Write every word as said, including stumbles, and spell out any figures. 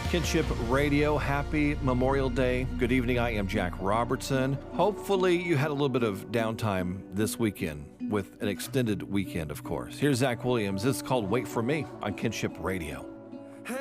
Kinship Radio, happy Memorial Day. Good evening, I am Jack Robertson. Hopefully you had a little bit of downtime this weekend with an extended weekend, of course. Here's Zach Williams. This is called Wait For Me on Kinship Radio.